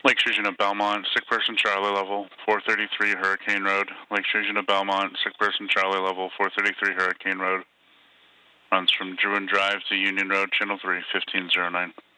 Lake Fusion of Belmont, sick person Charlie level, 433 Hurricane Road. Lake Fusion of Belmont, sick person Charlie level, 433 Hurricane Road. Runs from Druin Drive to Union Road, Channel 3, 1509.